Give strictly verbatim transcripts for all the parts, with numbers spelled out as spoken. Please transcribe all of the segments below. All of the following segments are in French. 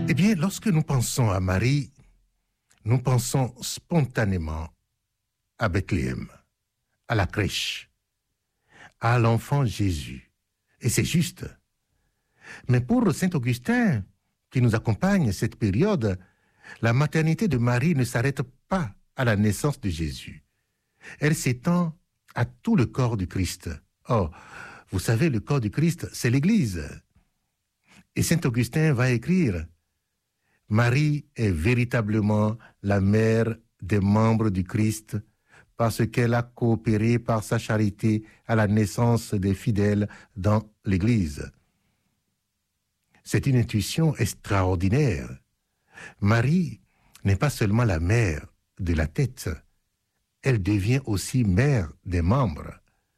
Eh bien, lorsque nous pensons à Marie, nous pensons spontanément à Bethléem, à la crèche, à l'enfant Jésus. Et c'est juste. Mais pour saint Augustin, qui nous accompagne cette période, la maternité de Marie ne s'arrête pas à la naissance de Jésus. Elle s'étend à tout le corps du Christ. Or, vous savez, le corps du Christ, c'est l'Église. Et saint Augustin va écrire « Marie est véritablement la mère des membres du Christ parce qu'elle a coopéré par sa charité à la naissance des fidèles dans l'Église. » C'est une intuition extraordinaire. Marie n'est pas seulement la mère de la tête, elle devient aussi mère des membres.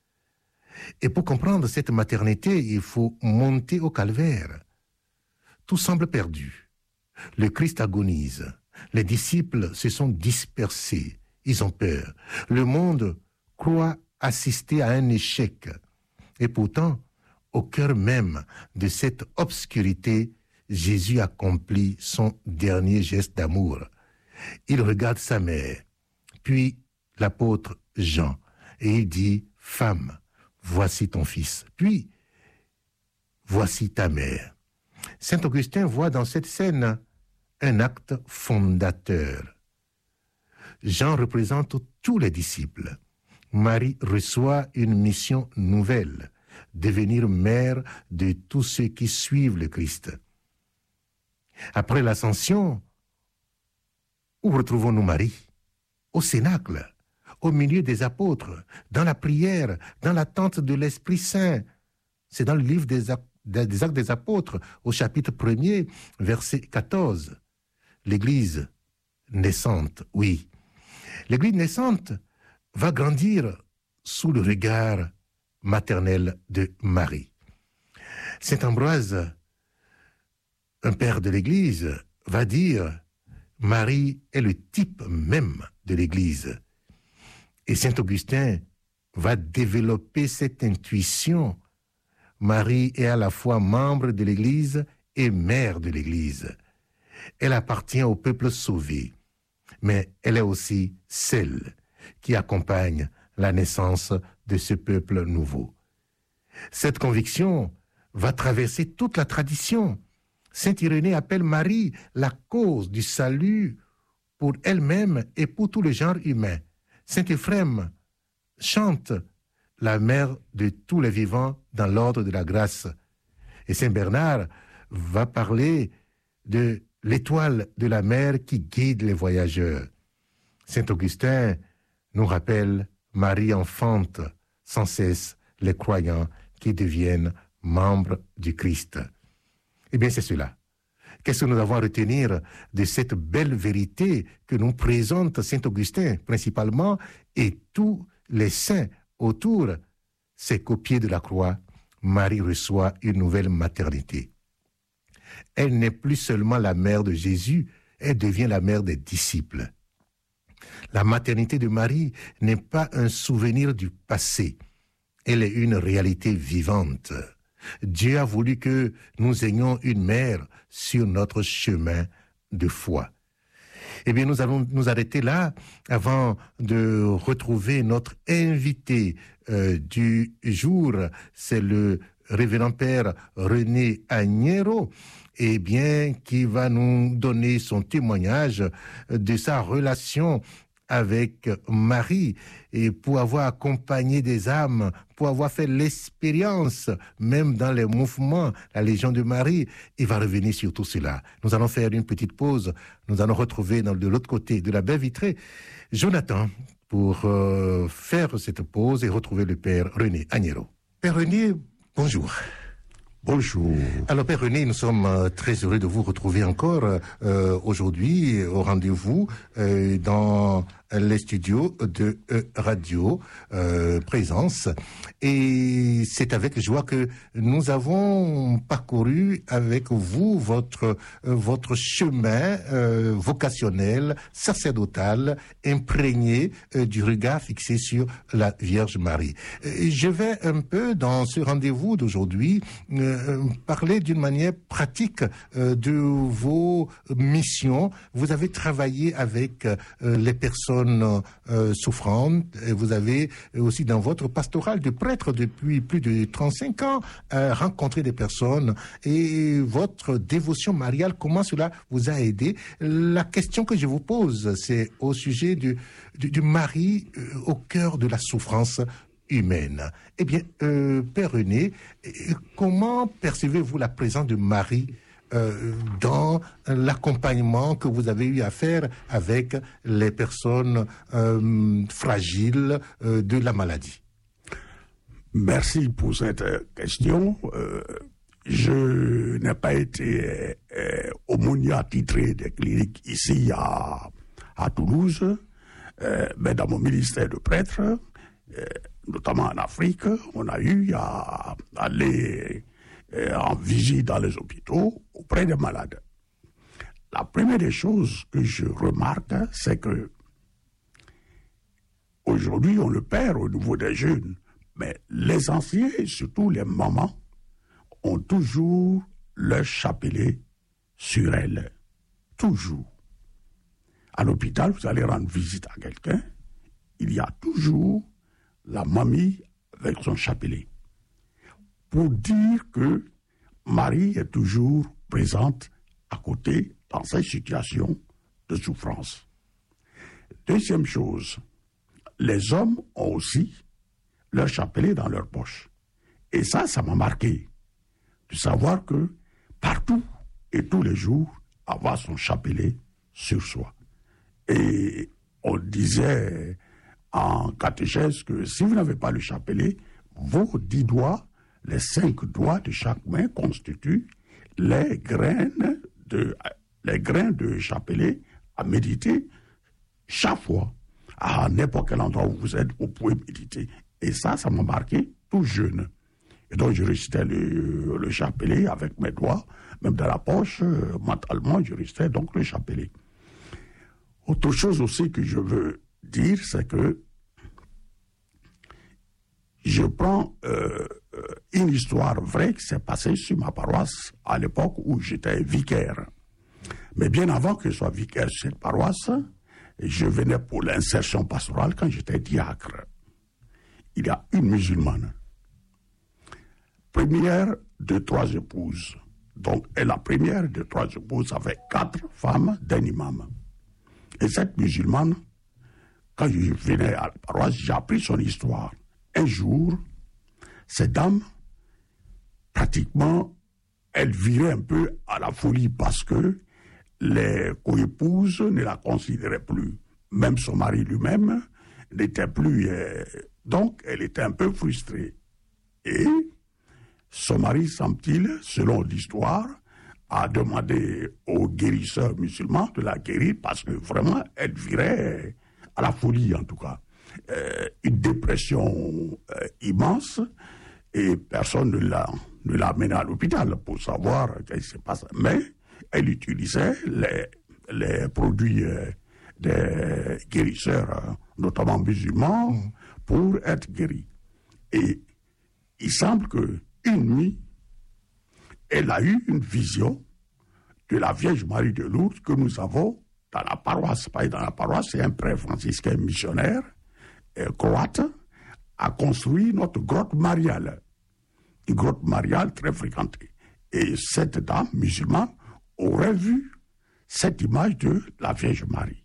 Et pour comprendre cette maternité, il faut monter au calvaire. Tout semble perdu. Le Christ agonise. Les disciples se sont dispersés. Ils ont peur. Le monde croit assister à un échec. Et pourtant, au cœur même de cette obscurité, Jésus accomplit son dernier geste d'amour. Il regarde sa mère, puis l'apôtre Jean, et il dit « Femme, voici ton fils. » Puis, « Voici ta mère. » Saint Augustin voit dans cette scène un acte fondateur. Jean représente tous les disciples. Marie reçoit une mission nouvelle, devenir mère de tous ceux qui suivent le Christ. Après l'ascension, où retrouvons-nous Marie? Au cénacle, au milieu des apôtres, dans la prière, dans l'attente de l'Esprit Saint. C'est dans le livre des Actes des Actes des Apôtres, au chapitre premier, verset quatorze. L'Église naissante, oui. L'Église naissante va grandir sous le regard maternel de Marie. Saint Ambroise, un père de l'Église, va dire « Marie est le type même de l'Église ». Et saint Augustin va développer cette intuition. Marie est à la fois membre de l'Église et mère de l'Église. Elle appartient au peuple sauvé, mais elle est aussi celle qui accompagne la naissance de ce peuple nouveau. Cette conviction va traverser toute la tradition. Saint Irénée appelle Marie la cause du salut pour elle-même et pour tout le genre humain. Saint Éphrem chante la mère de tous les vivants dans l'ordre de la grâce. Et Saint Bernard va parler de l'étoile de la mer qui guide les voyageurs. Saint Augustin nous rappelle Marie enfante sans cesse les croyants qui deviennent membres du Christ. Eh bien, c'est cela. Qu'est-ce que nous avons à retenir de cette belle vérité que nous présente Saint Augustin, principalement, et tous les saints autour? C'est qu'au pied de la croix, Marie reçoit une nouvelle maternité. Elle n'est plus seulement la mère de Jésus, elle devient la mère des disciples. La maternité de Marie n'est pas un souvenir du passé, elle est une réalité vivante. Dieu a voulu que nous ayons une mère sur notre chemin de foi. Eh bien, nous allons nous arrêter là avant de retrouver notre invité euh, du jour. C'est le révérend père René Agnero, eh bien, qui va nous donner son témoignage de sa relation avec Marie, et pour avoir accompagné des âmes, pour avoir fait l'expérience, même dans les mouvements, la Légion de Marie, il va revenir sur tout cela. Nous allons faire une petite pause, nous allons retrouver dans, de l'autre côté de la baie vitrée Jonathan pour euh, faire cette pause et retrouver le père René Agnero. Père René, bonjour. Bonjour. Alors Père René, nous sommes euh, très heureux de vous retrouver encore euh, aujourd'hui au rendez-vous euh, dans les studios de euh, Radio euh, Présence. Et c'est avec joie que nous avons parcouru avec vous votre, euh, votre chemin euh, vocationnel, sacerdotal, imprégné euh, du regard fixé sur la Vierge Marie. Euh, je vais un peu, dans ce rendez-vous d'aujourd'hui, euh, parler d'une manière pratique euh, de vos missions. Vous avez travaillé avec euh, les personnes euh, souffrantes. Et vous avez aussi, dans votre pastoral de prêtre depuis plus de trente-cinq ans, euh, rencontré des personnes. Et votre dévotion mariale, comment cela vous a aidé? La question que je vous pose, c'est au sujet du, du, du mari euh, au cœur de la souffrance humaine. Eh bien, euh, Père René, comment percevez-vous la présence de Marie euh, dans l'accompagnement que vous avez eu à faire avec les personnes euh, fragiles euh, de la maladie? Merci pour cette question. Euh, je n'ai pas été euh, aumônier attitré des cliniques ici à, à Toulouse, euh, mais dans mon ministère de prêtre, euh, notamment en Afrique, on a eu à aller euh, en visite dans les hôpitaux auprès des malades. La première des choses que je remarque, c'est que aujourd'hui, on le perd au niveau des jeunes, mais les anciens, et surtout les mamans, ont toujours leur chapelet sur elles. Toujours. À l'hôpital, vous allez rendre visite à quelqu'un, il y a toujours la mamie avec son chapelet. Pour dire que Marie est toujours présente à côté dans ces situations de souffrance. Deuxième chose, les hommes ont aussi leur chapelet dans leur poche. Et ça, ça m'a marqué de savoir que partout et tous les jours, avoir son chapelet sur soi. Et on disait en catéchèse que si vous n'avez pas le chapelet, vos dix doigts, les cinq doigts de chaque main constituent les graines de, les grains de chapelet à méditer chaque fois. À n'importe quel endroit où vous êtes, vous pouvez méditer. Et ça, ça m'a marqué tout jeune. Et donc, je récitais le, le chapelet avec mes doigts, même dans la poche, euh, mentalement, je récitais donc le chapelet. Autre chose aussi que je veux dire, c'est que je prends euh, une histoire vraie qui s'est passée sur ma paroisse à l'époque où j'étais vicaire. Mais bien avant que je sois vicaire sur cette paroisse, je venais pour l'insertion pastorale quand j'étais diacre. Il y a une musulmane, première de trois épouses. Donc, elle est la première de trois épouses avec quatre femmes d'un imam. Et cette musulmane, quand je venais à la paroisse, j'ai appris son histoire. Un jour, cette dame, pratiquement, elle virait un peu à la folie parce que les coépouses ne la considéraient plus. Même son mari lui-même n'était plus... Euh, donc, elle était un peu frustrée. Et son mari, semble-t-il, selon l'histoire, a demandé aux guérisseurs musulmans de la guérir parce que vraiment, elle virait à la folie, en tout cas. Euh, une dépression euh, immense et personne ne l'a, ne l'a amenée à l'hôpital pour savoir ce qui se passe. Mais elle utilisait les, les produits euh, des guérisseurs, euh, notamment musulmans, mmh. pour être guérie. Et il semble qu'une nuit, elle a eu une vision de la Vierge Marie de Lourdes que nous avons dans la paroisse. Pas dans la paroisse, c'est un prêtre franciscain missionnaire euh, croate a construit notre grotte mariale. Une grotte mariale très fréquentée. Et cette dame musulmane aurait vu cette image de la Vierge Marie.